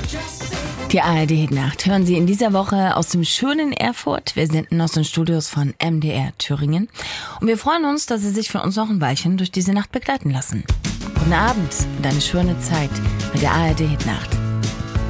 Die ARD-Nacht hören Sie in dieser Woche aus dem schönen Erfurt. Wir senden aus den Studios von MDR Thüringen. Und wir freuen uns, dass Sie sich von uns noch ein Weilchen durch diese Nacht begleiten lassen. Guten Abend und eine schöne Zeit mit der ARD-Nacht.